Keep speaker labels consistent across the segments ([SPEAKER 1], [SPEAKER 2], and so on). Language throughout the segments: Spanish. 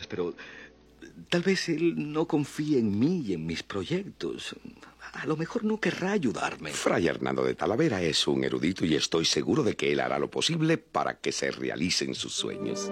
[SPEAKER 1] pero tal vez él no confíe en mí y en mis proyectos. A lo mejor no querrá ayudarme.
[SPEAKER 2] Fray Hernando de Talavera es un erudito y estoy seguro de que él hará lo posible para que se realicen sus sueños.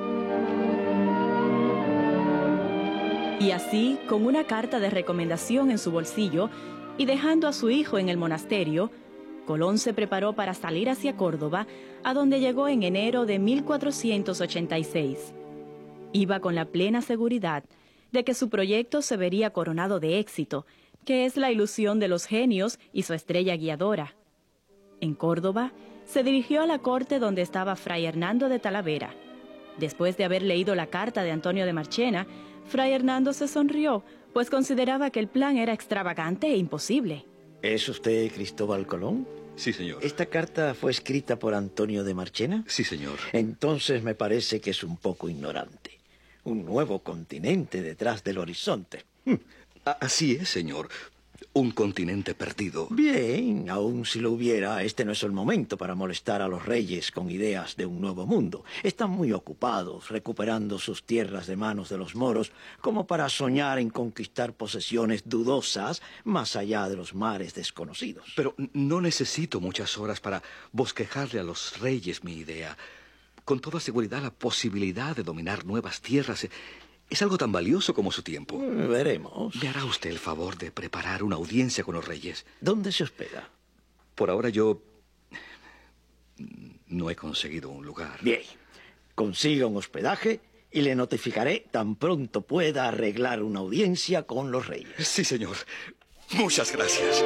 [SPEAKER 3] Y así, con una carta de recomendación en su bolsillo y dejando a su hijo en el monasterio, Colón se preparó para salir hacia Córdoba, a donde llegó en enero de 1486. Iba con la plena seguridad de que su proyecto se vería coronado de éxito, que es la ilusión de los genios y su estrella guiadora. En Córdoba, se dirigió a la corte donde estaba Fray Hernando de Talavera. Después de haber leído la carta de Antonio de Marchena, Fray Hernando se sonrió, pues consideraba que el plan era extravagante e imposible.
[SPEAKER 4] ¿Es usted Cristóbal Colón?
[SPEAKER 1] Sí, señor.
[SPEAKER 4] ¿Esta carta fue escrita por Antonio de Marchena?
[SPEAKER 1] Sí, señor.
[SPEAKER 4] Entonces me parece que es un poco ignorante. Un nuevo continente detrás del horizonte.
[SPEAKER 1] Así es, señor. Un continente perdido.
[SPEAKER 4] Bien, aun si lo hubiera, este no es el momento para molestar a los reyes con ideas de un nuevo mundo. Están muy ocupados recuperando sus tierras de manos de los moros como para soñar en conquistar posesiones dudosas más allá de los mares desconocidos.
[SPEAKER 1] Pero no necesito muchas horas para bosquejarle a los reyes mi idea. Con toda seguridad, la posibilidad de dominar nuevas tierras es algo tan valioso como su tiempo.
[SPEAKER 4] Veremos.
[SPEAKER 1] ¿Me hará usted el favor de preparar una audiencia con los reyes?
[SPEAKER 4] ¿Dónde se hospeda?
[SPEAKER 1] Por ahora yo no he conseguido un lugar.
[SPEAKER 4] Bien, consiga un hospedaje y le notificaré tan pronto pueda arreglar una audiencia con los reyes.
[SPEAKER 1] Sí, señor. Muchas gracias.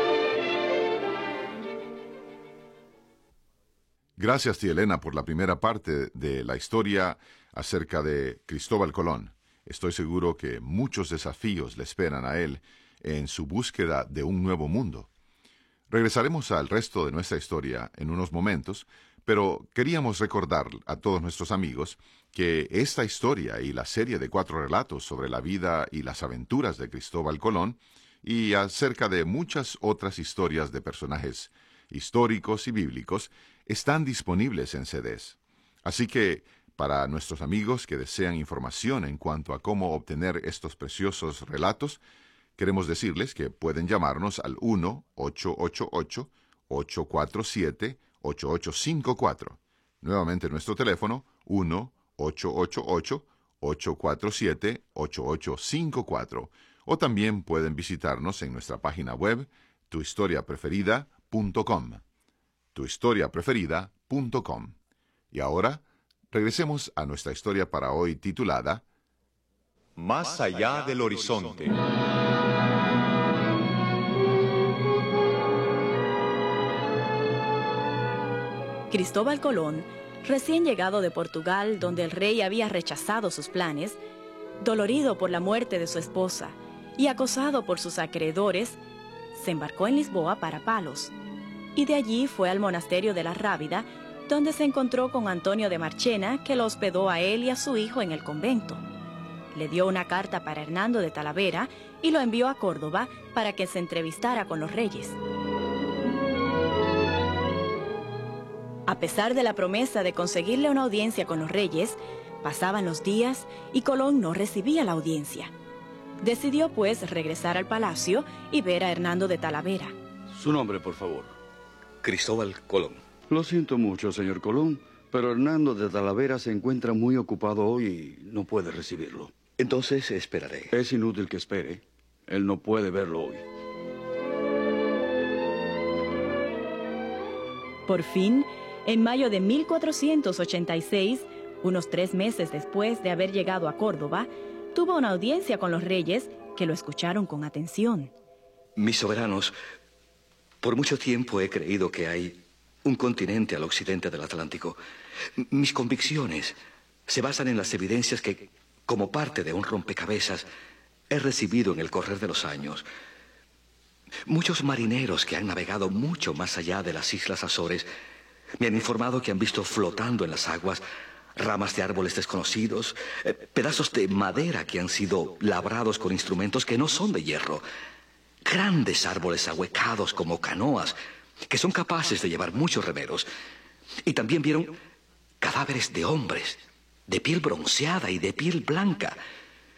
[SPEAKER 5] Gracias, tía Elena, por la primera parte de la historia acerca de Cristóbal Colón. Estoy seguro que muchos desafíos le esperan a él en su búsqueda de un nuevo mundo. Regresaremos al resto de nuestra historia en unos momentos, pero queríamos recordar a todos nuestros amigos que esta historia y la serie de 4 relatos sobre la vida y las aventuras de Cristóbal Colón y acerca de muchas otras historias de personajes históricos y bíblicos están disponibles en CDs. Así que, para nuestros amigos que desean información en cuanto a cómo obtener estos preciosos relatos, queremos decirles que pueden llamarnos al 1-888-847-8854. Nuevamente nuestro teléfono, 1-888-847-8854. O también pueden visitarnos en nuestra página web, tuhistoriapreferida.com. tuhistoriapreferida.com. Y ahora, regresemos a nuestra historia para hoy titulada
[SPEAKER 6] Más allá del horizonte.
[SPEAKER 3] Cristóbal Colón, recién llegado de Portugal, donde el rey había rechazado sus planes, dolorido por la muerte de su esposa y acosado por sus acreedores, se embarcó en Lisboa para Palos, y de allí fue al monasterio de la Rábida, donde se encontró con Antonio de Marchena, que lo hospedó a él y a su hijo en el convento. Le dio una carta para Hernando de Talavera y lo envió a Córdoba para que se entrevistara con los reyes. A pesar de la promesa de conseguirle una audiencia con los reyes, pasaban los días y Colón no recibía la audiencia. Decidió, pues, regresar al palacio y ver a Hernando de Talavera.
[SPEAKER 7] Su nombre, por favor.
[SPEAKER 1] Cristóbal Colón.
[SPEAKER 7] Lo siento mucho, señor Colón, pero Hernando de Talavera se encuentra muy ocupado hoy y no puede recibirlo.
[SPEAKER 1] Entonces esperaré.
[SPEAKER 7] Es inútil que espere. Él no puede verlo hoy.
[SPEAKER 3] Por fin, en mayo de 1486, unos 3 meses después de haber llegado a Córdoba, tuvo una audiencia con los reyes que lo escucharon con atención.
[SPEAKER 1] Mis soberanos, por mucho tiempo he creído que hay un continente al occidente del Atlántico. Mis convicciones se basan en las evidencias que, como parte de un rompecabezas, he recibido en el correr de los años. Muchos marineros que han navegado mucho más allá de las Islas Azores me han informado que han visto flotando en las aguas ramas de árboles desconocidos, pedazos de madera que han sido labrados con instrumentos que no son de hierro, grandes árboles ahuecados como canoas que son capaces de llevar muchos remeros. Y también vieron cadáveres de hombres, de piel bronceada y de piel blanca,